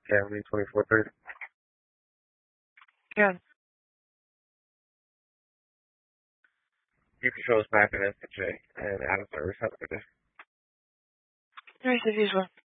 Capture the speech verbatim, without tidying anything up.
Camry twenty-four thirty. Yeah. You control sniping S J and out of service. Have a good day. Nice as usual.